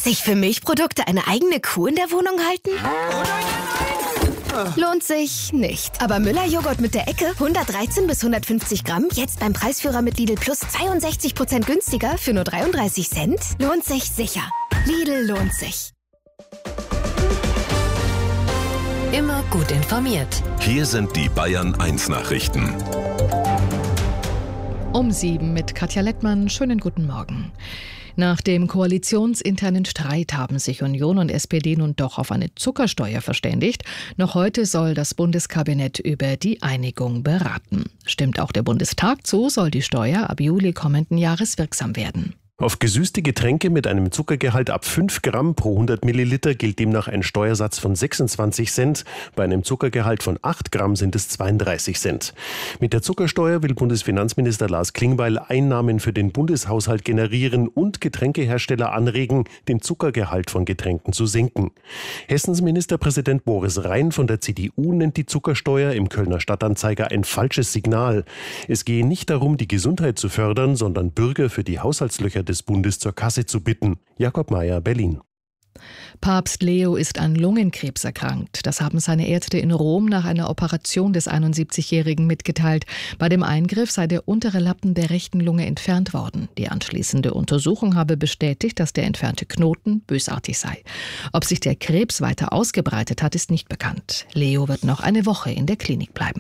Sich für Milchprodukte eine eigene Kuh in der Wohnung halten? Lohnt sich nicht. Aber Müller-Joghurt mit der Ecke, 113 bis 150 Gramm, jetzt beim Preisführer mit Lidl Plus 62% günstiger für nur 33 Cent? Lohnt sich sicher. Lidl lohnt sich. Immer gut informiert. Hier sind die Bayern 1 Nachrichten. Um 7 mit Katja Lettmann. Schönen guten Morgen. Nach dem koalitionsinternen Streit haben sich Union und SPD nun doch auf eine Zuckersteuer verständigt. Noch heute soll das Bundeskabinett über die Einigung beraten. Stimmt auch der Bundestag zu, soll die Steuer ab Juli kommenden Jahres wirksam werden. Auf gesüßte Getränke mit einem Zuckergehalt ab 5 Gramm pro 100 Milliliter gilt demnach ein Steuersatz von 26 Cent. Bei einem Zuckergehalt von 8 Gramm sind es 32 Cent. Mit der Zuckersteuer will Bundesfinanzminister Lars Klingbeil Einnahmen für den Bundeshaushalt generieren und Getränkehersteller anregen, den Zuckergehalt von Getränken zu senken. Hessens Ministerpräsident Boris Rhein von der CDU nennt die Zuckersteuer im Kölner Stadtanzeiger ein falsches Signal. Es gehe nicht darum, die Gesundheit zu fördern, sondern Bürger für die Haushaltslöcher des Bundes zur Kasse zu bitten. Jakob Mayer, Berlin. Papst Leo ist an Lungenkrebs erkrankt. Das haben seine Ärzte in Rom nach einer Operation des 71-Jährigen mitgeteilt. Bei dem Eingriff sei der untere Lappen der rechten Lunge entfernt worden. Die anschließende Untersuchung habe bestätigt, dass der entfernte Knoten bösartig sei. Ob sich der Krebs weiter ausgebreitet hat, ist nicht bekannt. Leo wird noch eine Woche in der Klinik bleiben.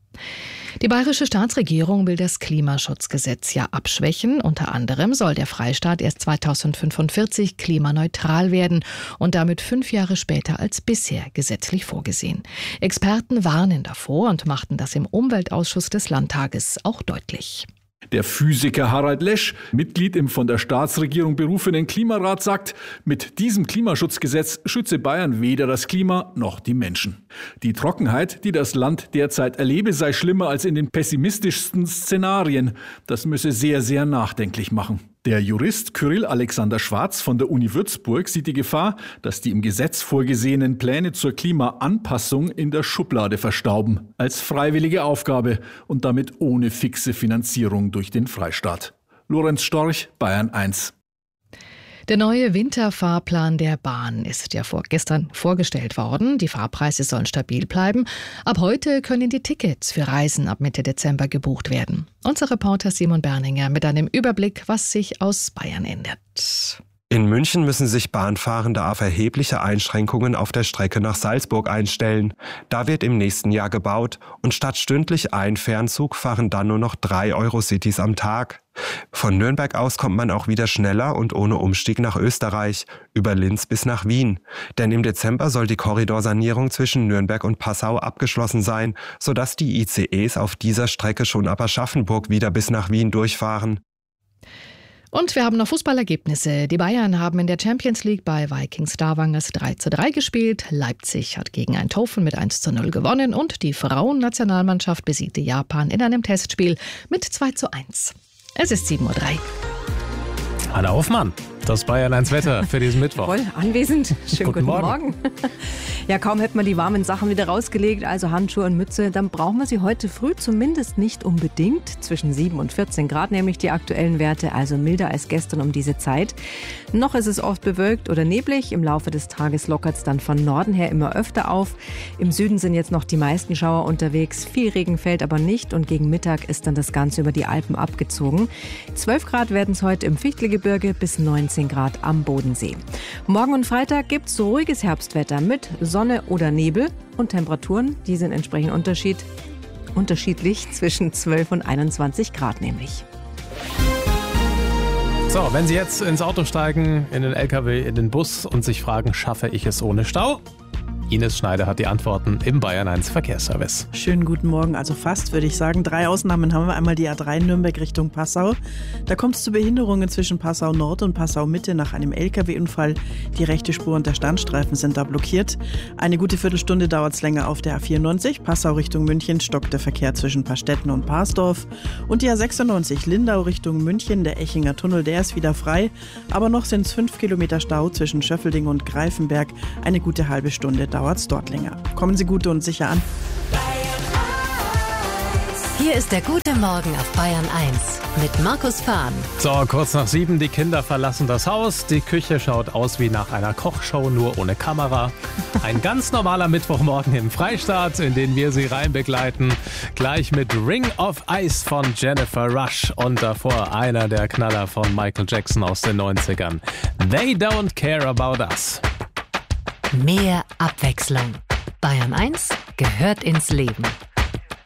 Die bayerische Staatsregierung will das Klimaschutzgesetz ja abschwächen. Unter anderem soll der Freistaat erst 2045 klimaneutral werden und damit 5 Jahre später als bisher gesetzlich vorgesehen. Experten warnen davor und machten das im Umweltausschuss des Landtages auch deutlich. Der Physiker Harald Lesch, Mitglied im von der Staatsregierung berufenen Klimarat, sagt, mit diesem Klimaschutzgesetz schütze Bayern weder das Klima noch die Menschen. Die Trockenheit, die das Land derzeit erlebe, sei schlimmer als in den pessimistischsten Szenarien. Das müsse sehr, sehr nachdenklich machen. Der Jurist Kyrill Alexander Schwarz von der Uni Würzburg sieht die Gefahr, dass die im Gesetz vorgesehenen Pläne zur Klimaanpassung in der Schublade verstauben, als freiwillige Aufgabe und damit ohne fixe Finanzierung durch den Freistaat. Lorenz Storch, Bayern 1. Der neue Winterfahrplan der Bahn ist ja gestern vorgestellt worden. Die Fahrpreise sollen stabil bleiben. Ab heute können die Tickets für Reisen ab Mitte Dezember gebucht werden. Unser Reporter Simon Berninger mit einem Überblick, was sich aus Bayern ändert. In München müssen sich Bahnfahrende auf erhebliche Einschränkungen auf der Strecke nach Salzburg einstellen. Da wird im nächsten Jahr gebaut und statt stündlich ein Fernzug fahren dann nur noch 3 Eurocities am Tag. Von Nürnberg aus kommt man auch wieder schneller und ohne Umstieg nach Österreich, über Linz bis nach Wien. Denn im Dezember soll die Korridorsanierung zwischen Nürnberg und Passau abgeschlossen sein, sodass die ICEs auf dieser Strecke schon ab Aschaffenburg wieder bis nach Wien durchfahren. Und wir haben noch Fußballergebnisse. Die Bayern haben in der Champions League bei Vikings Stavanger 3:3 gespielt. Leipzig hat gegen Eindhoven mit 1:0 gewonnen und die Frauennationalmannschaft besiegte Japan in einem Testspiel mit 2:1. Es ist 7:03 Uhr. Anna Hoffmann, das Bayern 1 Wetter für diesen Mittwoch. Voll anwesend. Schönen guten Morgen. Morgen. Ja, kaum hätte man die warmen Sachen wieder rausgelegt, also Handschuhe und Mütze, dann brauchen wir sie heute früh zumindest nicht unbedingt. Zwischen 7 und 14 Grad nämlich die aktuellen Werte, also milder als gestern um diese Zeit. Noch ist es oft bewölkt oder neblig. Im Laufe des Tages lockert es dann von Norden her immer öfter auf. Im Süden sind jetzt noch die meisten Schauer unterwegs. Viel Regen fällt aber nicht und gegen Mittag ist dann das Ganze über die Alpen abgezogen. 12 Grad werden es heute im Fichtelgebirge bis 19 Grad am Bodensee. Morgen und Freitag gibt es ruhiges Herbstwetter mit Sonne oder Nebel und Temperaturen, die sind entsprechend unterschiedlich zwischen 12 und 21 Grad nämlich. So, wenn Sie jetzt ins Auto steigen, in den LKW, in den Bus und sich fragen, schaffe ich es ohne Stau? Ines Schneider hat die Antworten im Bayern 1 Verkehrsservice. Schönen guten Morgen, also fast würde ich sagen. 3 Ausnahmen haben wir. Einmal die A3 Nürnberg Richtung Passau. Da kommt es zu Behinderungen zwischen Passau Nord und Passau Mitte nach einem LKW-Unfall. Die rechte Spur und der Standstreifen sind da blockiert. Eine gute Viertelstunde dauert es länger auf der A94. Passau Richtung München stockt der Verkehr zwischen Pastetten und Parsdorf. Und die A96 Lindau Richtung München, der Echinger Tunnel, der ist wieder frei. Aber noch sind es 5 Kilometer Stau zwischen Schöffelding und Greifenberg. Eine gute halbe Stunde dauert es dort länger. Kommen Sie gut und sicher an. Hier Hier ist der gute Morgen auf Bayern 1 mit Markus Fahn. So, kurz nach 7, die Kinder verlassen das Haus. Die Küche schaut aus wie nach einer Kochshow, nur ohne Kamera. Ein ganz normaler Mittwochmorgen im Freistaat, in den wir Sie rein begleiten. Gleich mit Ring of Ice von Jennifer Rush und davor einer der Knaller von Michael Jackson aus den 90ern. They Don't Care About Us. Mehr Abwechslung. Bayern 1 gehört ins Leben.